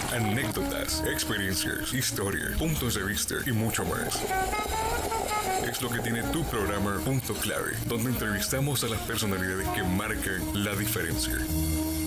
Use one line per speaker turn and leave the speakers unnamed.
Anécdotas, experiencias, historias, puntos de vista y mucho más. Es lo que tiene tu programa Punto Clave, donde entrevistamos a las personalidades que marcan la diferencia.